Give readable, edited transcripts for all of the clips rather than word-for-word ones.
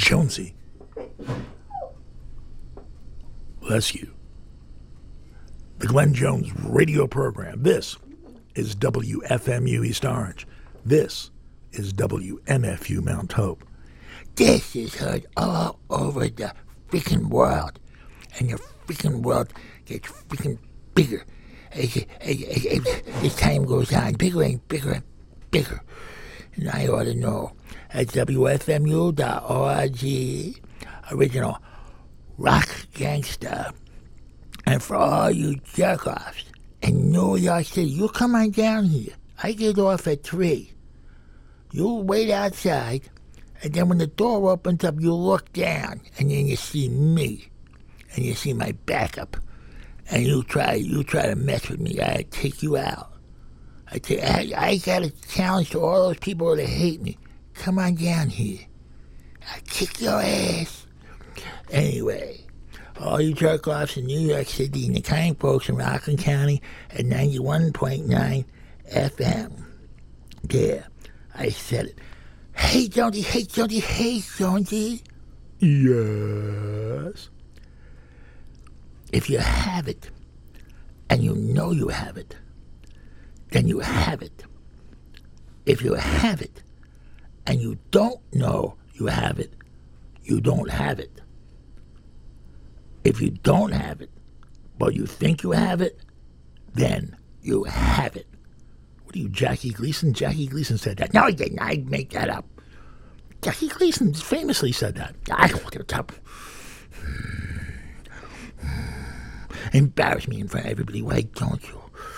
Jonesy. Bless you. The Glenn Jones radio program. This is WFMU East Orange. This is WMFU Mount Hope. This is heard all over the freaking world. And the freaking world gets freaking bigger as time goes on. Bigger and bigger and bigger. And I ought to know. At WFMU.org, original rock gangsta. And for all you jerk-offs in New York City, you come on down here. I get off at 3. You wait outside, and then when the door opens up, you look down, and then you see me, and you see my backup, and you try to mess with me. I take you out. I got a challenge to all those people that hate me. Come on down here. I'll kick your ass. Anyway, all you jerk-offs in New York City and the kind folks in Rockland County at 91.9 FM. There, I said it. Hey, Jonesy. Yes. If you have it, and you know you have it, then you have it. If you have it, and you don't know you have it, you don't have it. If you don't have it, but you think you have it, then you have it. What are you, Jackie Gleason? Jackie Gleason said that. No, he didn't. I'd make that up. Jackie Gleason famously said that. I looked it up. Embarrass me in front of everybody. Why don't you?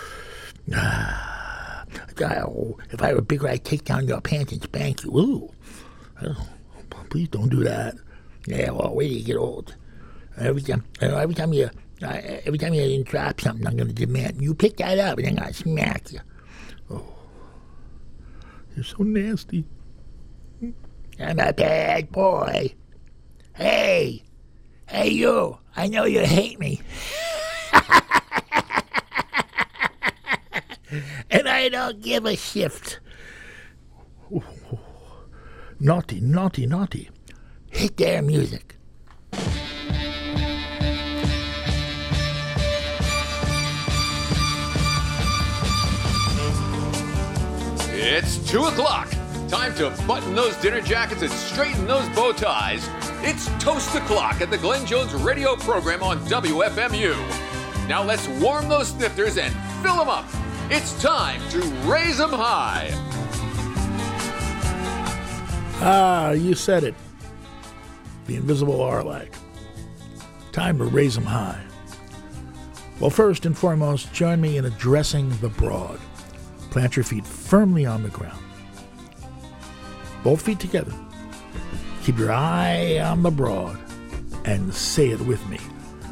If I were bigger, I'd take down your pants and spank you. Ooh. Oh, please don't do that. Yeah, well, wait till you get old. Every time you didn't drop something, I'm going to demand you pick that up, and then I'll smack you. Oh, you're so nasty. I'm a bad boy. Hey, you. I know you hate me. And I don't give a shift. Ooh. Naughty. Hit their music. It's 2 o'clock. Time to button those dinner jackets and straighten those bow ties. It's Toast the Clock at the Glenn Jones radio program on WFMU. Now let's warm those snifters and fill them up. It's time to raise them high. Ah, you said it. The Invisible Arlac. Time to raise them high. Well, first and foremost, join me in addressing the broad. Plant your feet firmly on the ground. Both feet together. Keep your eye on the broad and say it with me.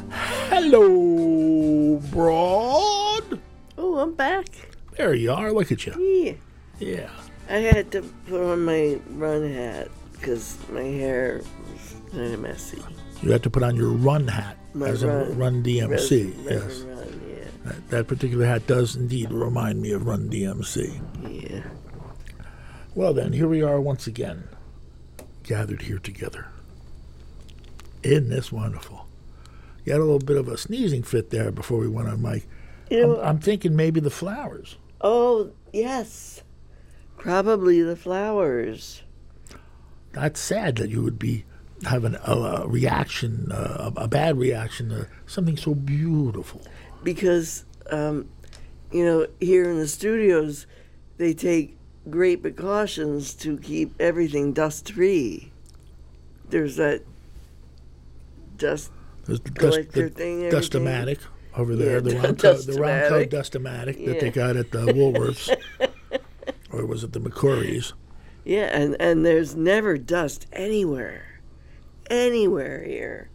Hello, broad. Oh, I'm back. There you are. Look at you. Yeah. I had to put on my run hat because my hair was kind of messy. You had to put on your run hat My as a Run DMC. Yes. Run, yeah. That particular hat does indeed remind me of Run DMC. Yeah. Well then, here we are once again, gathered here together. Isn't this wonderful? You had a little bit of a sneezing fit there before we went on mic. I'm thinking maybe the flowers. Oh, yes. Probably the flowers. That's sad that you would be having a reaction, a bad reaction to something so beautiful. Because, here in the studios, they take great precautions to keep everything dust-free. There's that dust collector thing. Dust-o-matic over there, the Ronco Dust-o-matic that they got at the Woolworths. Or was it the McCurry's? Yeah, and there's never dust anywhere here.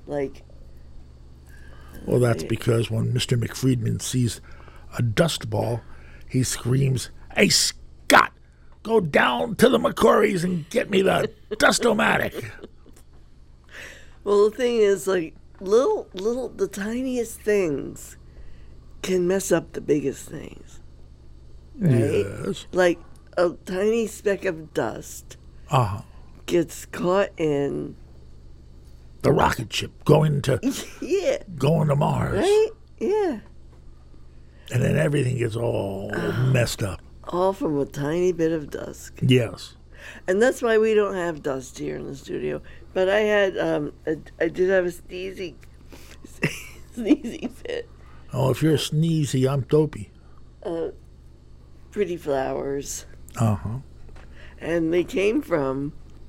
Well, that's because when Mr. McFriedman sees a dust ball, he screams, "Hey, Scott, go down to the McCurry's and get me the Dust-o-matic." Well, the thing is, the tiniest things can mess up the biggest things. Right? Yes. Like a tiny speck of dust gets caught in. The rocket ship going to Mars. Right? Yeah. And then everything gets all messed up. All from a tiny bit of dust. Yes. And that's why we don't have dust here in the studio. But I had, I did have a sneezy fit. Oh, if you're sneezy, I'm dopey. Pretty flowers. Uh-huh. And they came from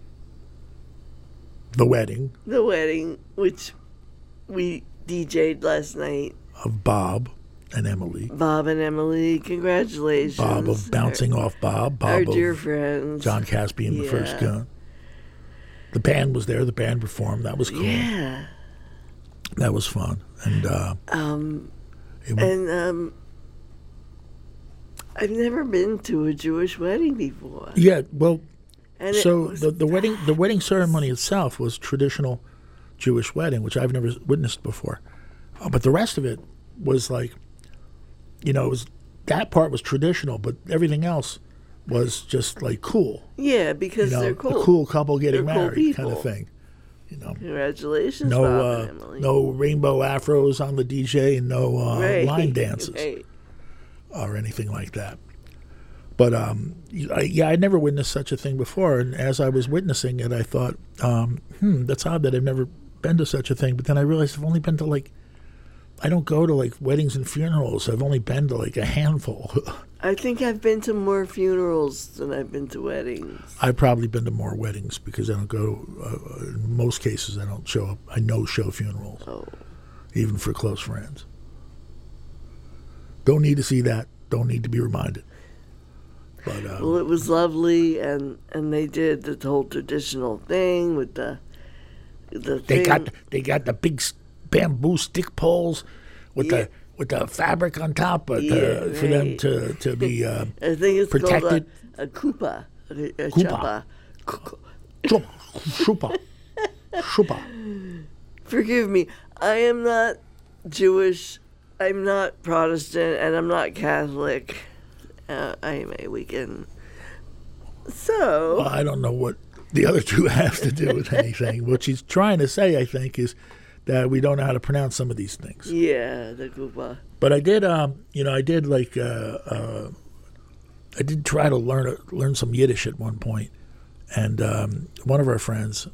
the wedding, which we DJ'd last night. Of Bob and Emily. Bob and Emily, congratulations. Bob of Bouncing Off Bob. Our Bob dear of friends. John Caspian, the first gun. The band was there. The band performed. That was cool. Yeah. That was fun. And I've never been to a Jewish wedding before. Yeah, well, And so the wedding ceremony itself was traditional Jewish wedding, which I've never witnessed before. But the rest of it was like, it was, that part was traditional, but everything else was just like cool. Yeah, because they're cool. A cool couple getting They're cool married kind people. of thing. Congratulations, Bob and Emily. No rainbow afros on the DJ and no line dances Right. or anything like that. But I'd never witnessed such a thing before, and as I was witnessing it, I thought, that's odd that I've never been to such a thing. But then I realized I've only been to I don't go to weddings and funerals. I've only been to a handful. I think I've been to more funerals than I've been to weddings. I've probably been to more weddings because I don't go. In most cases, I don't show up. I no-show funerals, even for close friends. Don't need to see that. Don't need to be reminded. But, well, it was lovely, and they did the whole traditional thing with the they thing. got the big bamboo stick poles with the fabric on top, but for them to be I think it's protected. called a kupa. A Kupa. chapa. Shupa. Forgive me. I am not Jewish. I'm not Protestant, and I'm not Catholic. I am a Wiccan. So Well, I don't know what the other two have to do with anything. What she's trying to say, I think, is that we don't know how to pronounce some of these things. yeah, the kupa. But I did, I did try to learn some Yiddish at one point, and one of our friends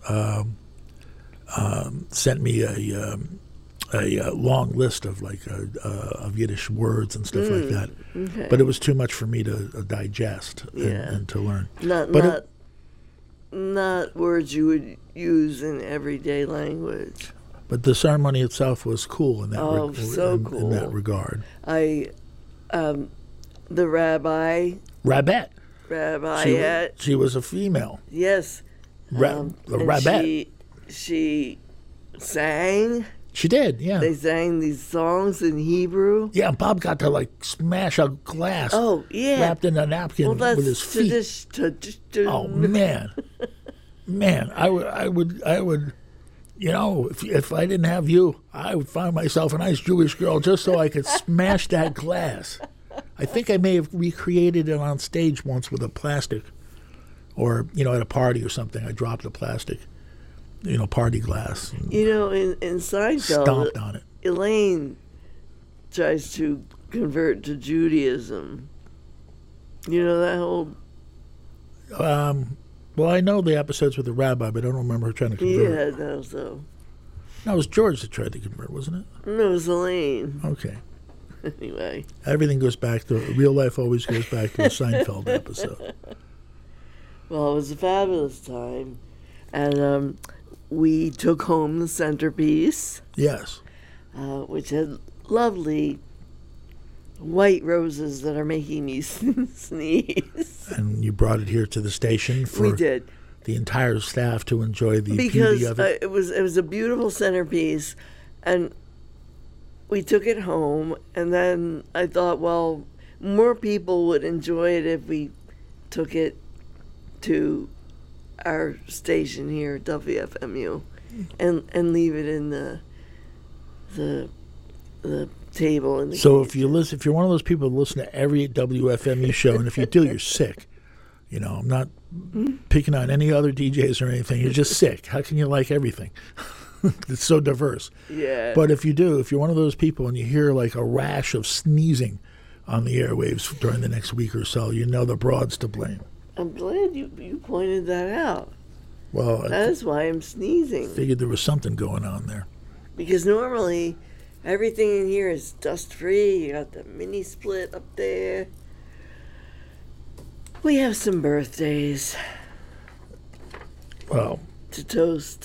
sent me a long list of of Yiddish words and stuff like that. Okay. But it was too much for me to digest and to learn. Not words you would use in everyday language. But the ceremony itself was cool in that cool. in that regard. The rabbi. Rabbette. She was a female. Yes. The and Rabbette. She sang. She did, yeah. They sang these songs in Hebrew. Yeah, Bob got to smash a glass. Oh, yeah. Wrapped in a napkin with his feet. Oh man, I would. If I didn't have you, I would find myself a nice Jewish girl just so I could smash that glass. I think I may have recreated it on stage once with a plastic, or at a party or something. I dropped a plastic, party glass. In Seinfeld, stomped on it. Elaine tries to convert to Judaism. You know that whole. Well, I know the episodes with the rabbi, but I don't remember her trying to convert. Yeah, no, so. No, it was George that tried to convert, wasn't it? No, it was Elaine. Okay. Anyway. Everything goes back to, real life always goes back to a Seinfeld episode. Well, it was a fabulous time. And we took home the centerpiece. Yes. Which had lovely white roses that are making me sneeze. And you brought it here to the station for we did. The entire staff to enjoy the because beauty of it. It was a beautiful centerpiece, and we took it home. And then I thought, well, more people would enjoy it if we took it to our station here, WFMU, and leave it in the table in the So kitchen. if you're one of those people who listen to every WFMU show, and if you do, you're sick. You know, I'm not picking on any other DJs or anything. You're just sick. How can you like everything? It's so diverse. Yeah. But if you're one of those people and you hear like a rash of sneezing on the airwaves during the next week or so, you know the broad's to blame. I'm glad you pointed that out. Well, That is why I'm sneezing. figured there was something going on there. Because normally everything in here is dust free. You got the mini split up there. We have some birthdays Well, to toast.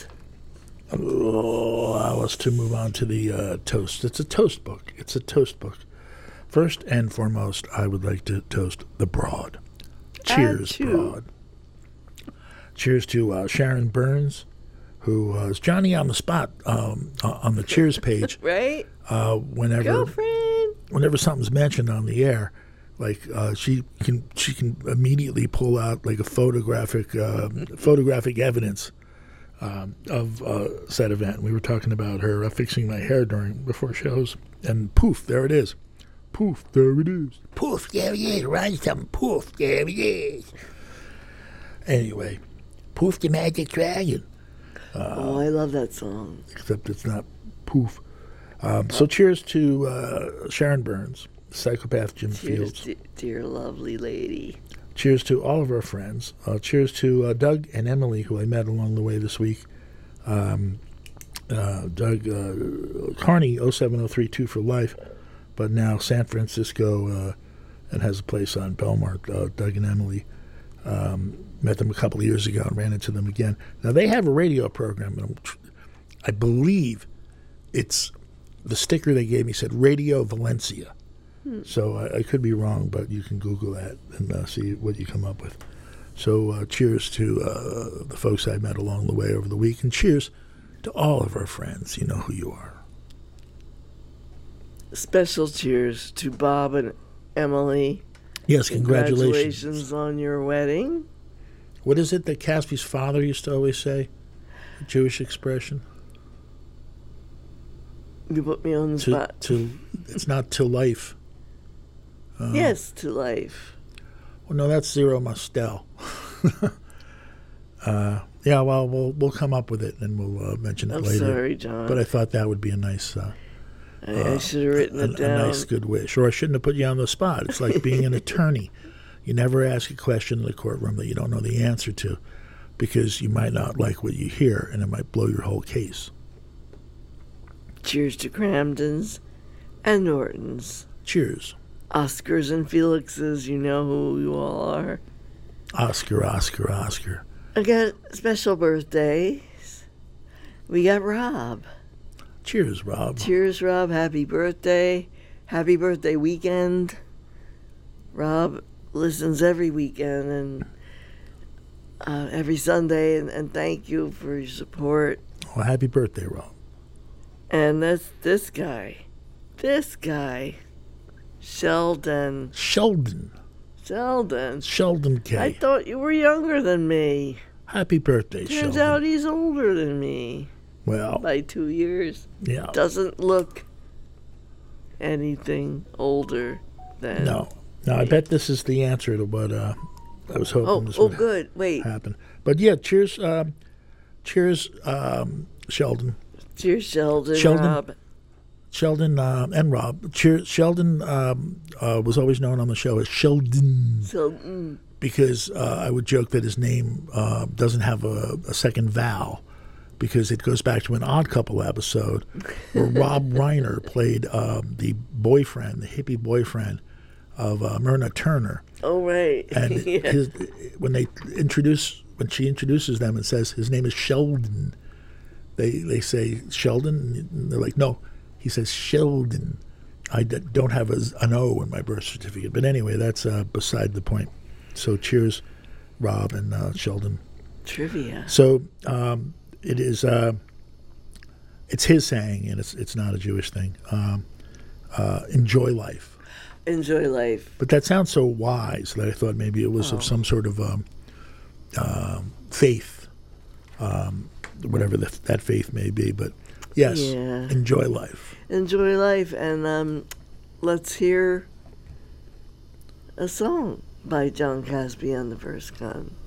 allow us to move on to the toast. It's a toast book. It's a toast book. First and foremost, I would like to toast the broad. Cheers, Achoo. broad. Cheers to Sharon Burns, who is Johnny on the spot on the Cheers page. Right? Whenever Girlfriend. something's mentioned on the air, like she can immediately pull out like a photographic evidence of said event. We were talking about her fixing my hair before shows, and poof, there it is. Poof, there it is. Poof, there he is. Run some poof, there he is. Anyway, Poof the Magic Dragon. Oh, I love that song. except it's not poof. So cheers to Sharon Burns, Psychopath Jim Cheers, Fields. dear lovely lady. Cheers to all of our friends. Cheers to Doug and Emily, who I met along the way this week. Doug Carney, 07032 for life, but now San Francisco and has a place on Belmont. Doug and Emily. Met them a couple of years ago and ran into them again. Now, they have a radio program, and I believe it's the sticker they gave me said Radio Valencia. So I could be wrong, but you can Google that and see what you come up with. So cheers to the folks I met along the way over the week, and cheers to all of our friends. You know who you are. Special cheers to Bob and Emily. Yes, congratulations. Congratulations on your wedding. What is it that Caspi's father used to always say? A Jewish expression? You put me on the spot. It's not to life. Yes, to life. Well, no, that's Zero Mostel. Yeah, well, we'll come up with it and we'll mention it I'm later. sorry, John. But I thought that would be a nice, I should have written it a down. nice good wish. Or I shouldn't have put you on the spot. It's like being an attorney. You never ask a question in the courtroom that you don't know the answer to, because you might not like what you hear and it might blow your whole case. Cheers to Cramdens and Nortons. Cheers. Oscars and Felixes, you know who you all are. Oscar, Oscar, Oscar. I got special birthdays. We got Rob. Cheers, Rob. Cheers, Rob. Happy birthday. Happy birthday weekend. Rob listens every weekend and every Sunday, and thank you for your support. Well, happy birthday, Rob. And that's this guy. Sheldon. Sheldon K. I thought you were younger than me. Happy birthday, Turns Sheldon. out he's older than me Well, by 2 years. yeah. Doesn't look anything older than. No, I bet this is the answer to what I was hoping this would good. Wait. happen. But yeah, cheers, Sheldon. Cheers, Sheldon. Rob. Sheldon and Rob. Cheers, Sheldon was always known on the show as Sheldon because I would joke that his name doesn't have a second vowel, because it goes back to an Odd Couple episode where Rob Reiner played the boyfriend, the hippie boyfriend of Myrna Turner. Oh, right. And Yeah. when she introduces them and says his name is Sheldon, they say Sheldon, and they're like, no, he says Sheldon. I don't have an O in my birth certificate. But anyway, that's beside the point. So cheers, Rob and Sheldon. Trivia. So it is. It's his saying, and it's not a Jewish thing. Enjoy life. Enjoy life. But that sounds so wise that I thought maybe it was of some sort of faith, whatever that faith may be. But yes, Yeah. enjoy life. Enjoy life, and let's hear a song. by John Caspian, The First Gun.